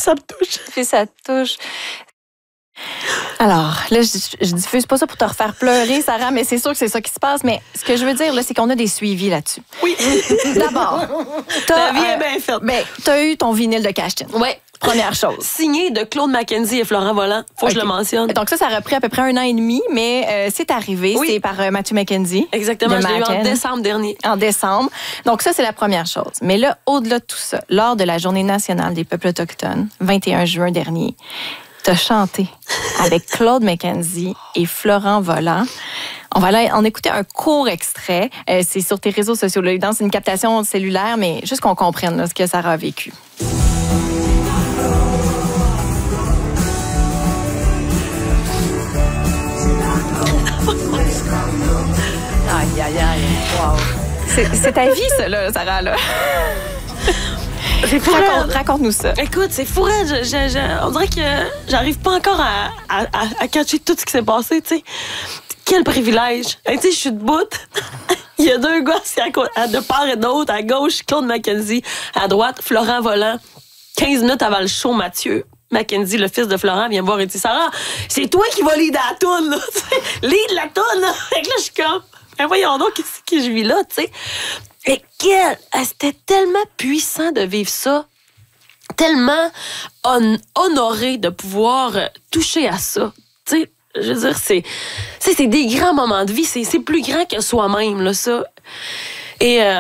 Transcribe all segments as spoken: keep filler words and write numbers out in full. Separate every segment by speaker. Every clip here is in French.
Speaker 1: Ça me touche.
Speaker 2: Puis ça te touche. Alors, là, je, je diffuse pas ça pour te refaire pleurer, Sarah, mais c'est sûr que c'est ça qui se passe. Mais ce que je veux dire, là, c'est qu'on a des suivis là-dessus.
Speaker 1: Oui.
Speaker 2: D'abord,
Speaker 1: la vie est bien faite.
Speaker 2: Mais t'as eu ton vinyle de Cashtin.
Speaker 1: Oui.
Speaker 2: Première chose.
Speaker 1: Signé de Claude Mackenzie et Florent Volant. Faut okay. que je le mentionne.
Speaker 2: Donc ça, ça a pris à peu près un an et demi, mais euh, c'est arrivé. Oui. C'est par euh, Matthew Mackenzie.
Speaker 1: Exactement, je l'ai eu en décembre dernier.
Speaker 2: En décembre. Donc ça, c'est la première chose. Mais là, au-delà de tout ça, lors de la Journée nationale des peuples autochtones, vingt et un juin dernier, t'as chanté avec Claude Mackenzie et Florent Volant. On va aller en écouter un court extrait. Euh, c'est sur tes réseaux sociaux. Là, c'est une captation cellulaire, mais juste qu'on comprenne là, ce que Sarah a vécu. Aïe, aïe, aïe. Wow. C'est, c'est ta vie, ça, là, Sarah, là. Raconte, raconte-nous ça.
Speaker 1: Écoute, c'est fou, je, je, je, on dirait que j'arrive pas encore à, à, à, à catcher tout ce qui s'est passé, tu sais. Quel privilège. Tu sais, je suis debout. Il y a deux gars à de part et d'autre. À gauche, Claude Mackenzie. À droite, Florent Volant. quinze minutes avant le show, Mathieu Mackenzie, le fils de Florent, vient me voir et dit « Sarah, c'est toi qui vas lead la toune, là. Lead la toune, là. » Fait que là, je suis comme « Ben voyons donc, qu'est-ce que je vis là, tu sais. » Et quel... C'était tellement puissant de vivre ça. Tellement on, honoré de pouvoir toucher à ça. Tu sais, je veux dire, c'est, c'est, c'est des grands moments de vie. C'est, c'est plus grand que soi-même, là, ça. Et euh,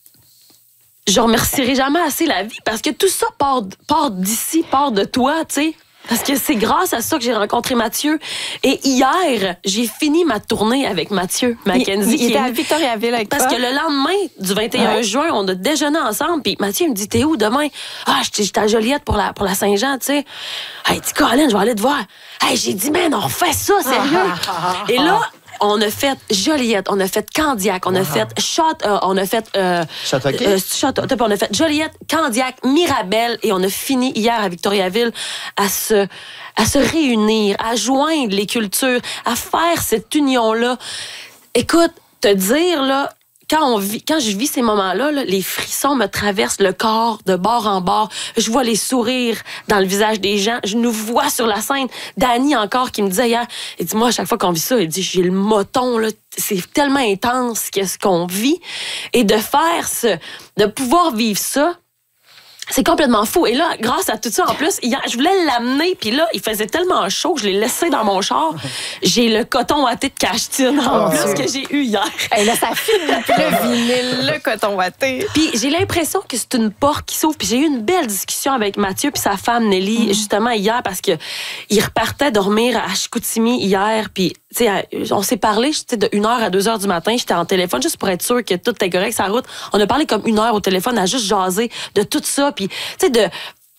Speaker 1: je remercierai jamais assez la vie parce que tout ça part, part d'ici, part de toi, tu sais. Parce que c'est grâce à ça que j'ai rencontré Mathieu. Et hier, j'ai fini ma tournée avec Mathieu Mackenzie.
Speaker 2: Il, il était à Victoriaville avec
Speaker 1: Parce
Speaker 2: toi?
Speaker 1: que le lendemain du vingt et un ouais. juin, on a déjeuné ensemble. Puis Mathieu me dit, t'es où demain? Ah, j'étais à Joliette pour la, pour la Saint-Jean, tu sais. Hey, dis, Colin, je vais aller te voir. Hey, j'ai dit, man, on fait ça, sérieux. Et là, on a fait Joliette, on a fait Candiac, on a fait Château, euh, on a fait euh,
Speaker 3: Châteauguay,
Speaker 1: euh, Château, on a fait Joliette, Candiac, Mirabel et on a fini hier à Victoriaville à se à se réunir, à joindre les cultures, à faire cette union-là. Écoute, te dire là, quand on vit, quand je vis ces moments-là, là, les frissons me traversent le corps de bord en bord. Je vois les sourires dans le visage des gens. Je nous vois sur la scène. Dany encore qui me disait hier, il dit moi à chaque fois qu'on vit ça, il dit j'ai le moton là. C'est tellement intense qu'est-ce qu'on vit et de faire ce, de pouvoir vivre ça. C'est complètement fou. Et là, grâce à tout ça, en plus, hier, je voulais l'amener, puis là, il faisait tellement chaud que je l'ai laissé dans mon char. J'ai le coton watté de Cashtin en oh, plus que j'ai eu hier.
Speaker 2: Et là, ça finit le vinyle, le coton watté.
Speaker 1: Puis j'ai l'impression que c'est une porte qui s'ouvre. Puis j'ai eu une belle discussion avec Mathieu puis sa femme Nelly, mm. justement hier, parce que il repartait dormir à Chicoutimi hier, puis tu sais, on s'est parlé, j'étais de une heure à deux heures du matin, j'étais en téléphone juste pour être sûr que tout était correct sur la route. On a parlé comme une heure au téléphone à juste jaser de tout ça, puis tu sais, de,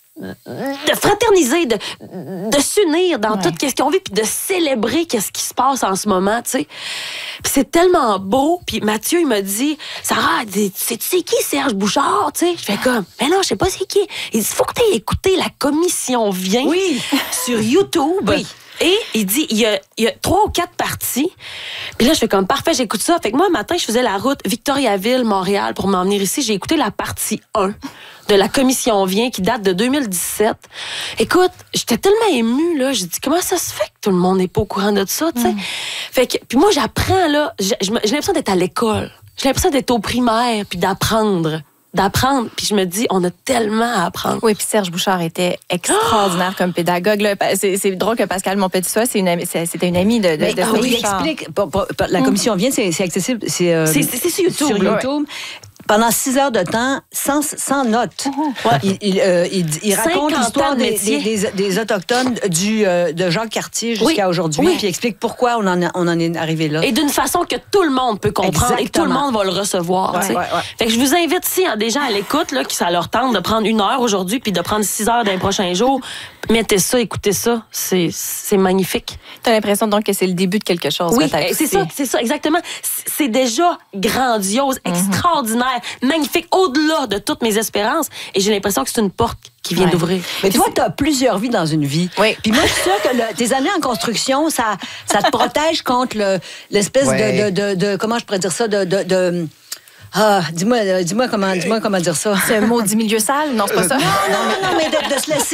Speaker 1: de fraterniser, de, de s'unir dans ouais. tout ce qu'on vit, puis de célébrer qu'est-ce qui se passe en ce moment, tu sais. Puis c'est tellement beau, puis Mathieu, il m'a dit, Sarah, tu sais qui Serge Bouchard, tu sais? Je fais comme, mais non, je sais pas c'est qui. Il dit, faut que tu aies écouté La Commission Vient
Speaker 2: oui.
Speaker 1: sur YouTube.
Speaker 2: Oui.
Speaker 1: Et il dit, il y, a, il y a trois ou quatre parties. Puis là, je fais comme, parfait, j'écoute ça. Fait que moi, un matin, je faisais la route Victoriaville, Montréal pour m'en venir ici. J'ai écouté la partie un de La Commission Vient qui date de deux mille dix-sept. Écoute, j'étais tellement émue, là. J'ai dit, comment ça se fait que tout le monde n'est pas au courant de ça, tu sais? Mm. Fait que, puis moi, j'apprends, là. J'ai, j'ai l'impression d'être à l'école. J'ai l'impression d'être au primaire puis d'apprendre. d'apprendre. Puis je me dis, on a tellement à apprendre.
Speaker 2: Oui, puis Serge Bouchard était extraordinaire oh! comme pédagogue. Là. C'est, c'est drôle que Pascal Montpetit-Soie, c'est une amie, c'était une amie de, de,
Speaker 4: Mais,
Speaker 2: de
Speaker 4: ah, oui, il explique. Pour, pour, pour, la commission vient, c'est, c'est accessible. C'est, euh,
Speaker 1: c'est, c'est, c'est sur YouTube.
Speaker 4: Sur YouTube. Ouais. Pendant six heures de temps, sans, sans notes. Ouais. Il, il, euh, il, il raconte l'histoire de des, des, des, des Autochtones du, euh, de Jacques Cartier jusqu'à oui. aujourd'hui. Oui. Puis il explique pourquoi on en, a, on en est arrivé là.
Speaker 1: Et d'une façon que tout le monde peut comprendre. Exactement. Et tout le monde va le recevoir. Ouais, ouais, ouais. Fait que je vous invite, si hein, des gens à l'écoute, là, qui ça leur tente de prendre une heure aujourd'hui puis de prendre six heures dans les prochains jours, mettez ça, écoutez ça. C'est, c'est magnifique.
Speaker 2: Tu as l'impression donc que c'est le début de quelque chose.
Speaker 1: Oui, c'est ça, c'est ça, exactement. C'est déjà grandiose, mm-hmm. extraordinaire, magnifique, au-delà de toutes mes espérances. Et j'ai l'impression que c'est une porte qui vient ouais. d'ouvrir.
Speaker 4: Mais toi, tu as plusieurs vies dans une vie.
Speaker 2: Oui.
Speaker 4: Puis moi, je suis sûre que le, tes années en construction, ça, ça te protège contre le, l'espèce ouais. de, de, de, de... Comment je pourrais dire ça? De... de, de Ah, dis-moi, dis-moi, comment, dis-moi comment dire ça.
Speaker 2: C'est un maudit milieu sale? Non, c'est pas ça.
Speaker 4: Non, non, non, mais de, de se laisser